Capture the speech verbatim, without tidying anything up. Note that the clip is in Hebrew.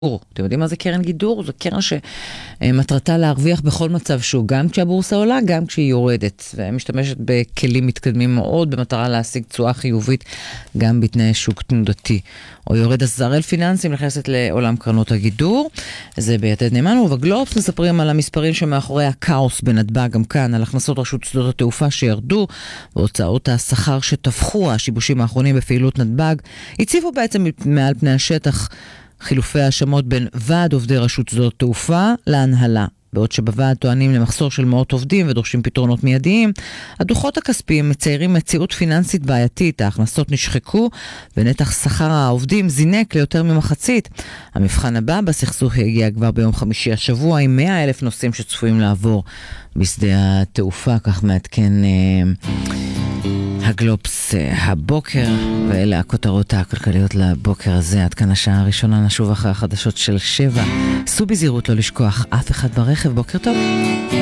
אתם יודעים מה זה קרן גידור? זו קרן שמטרתה להרוויח בכל מצב שהוא, גם כשהבורסה עולה, גם כשהיא יורדת, ומשתמשת בכלים מתקדמים מאוד במטרה להשיג תשואה חיובית גם בתנאי שוק תנודתי. או יורד עזרל פיננסים נכנסת לעולם קרנות הגידור, זה ביתד נאמן, ובגלובס מספרים על המספרים שמאחורי הכאוס בנתב"ג, גם כאן על הכנסות רשות שדות התעופה שירדו, והוצאות השכר שטפחו, השיבושים האחרונים בפעילות נתב"ג, הציפו בעצם מעל פני השטח חילופי האשמות בין ועד עובדי רשות שדות התעופה להנהלה. בעוד שבוועד טוענים למחסור של מאות עובדים ודורשים פתרונות מיידיים, הדוחות הכספיים מציירים מציאות פיננסית בעייתית, ההכנסות נשחקו ונתח שכר העובדים זינק ליותר ממחצית. המבחן הבא בסכסוך יגיע כבר ביום חמישי השבוע עם מאה אלף נוסעים שצפויים לעבור בשדה התעופה, כך מעדכן אה, הגלובס הבוקר, ואלה הכותרות הכלכליות לבוקר הזה. עד כאן השעה הראשונה, נשוב אחרי החדשות של שבע. סעו בזהירות לא לשכוח אף אחד ברכב. בוקר טוב.